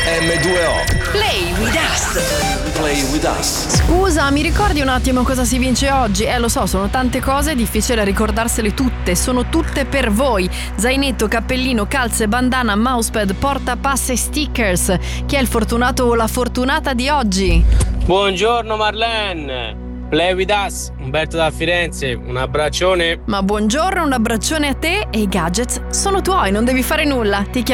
M2O. Play with us. Play with us. Scusa, mi ricordi un attimo cosa si vince oggi? Lo so, sono tante cose, è difficile ricordarsele tutte, sono tutte per voi. Zainetto, cappellino, calze, bandana, mousepad, portapass e stickers. Chi è il fortunato o la fortunata di oggi? Buongiorno Marlene, Play with us, Umberto da Firenze, un abbraccione. Ma buongiorno, un abbraccione a te e i gadgets sono tuoi, non devi fare nulla. Ti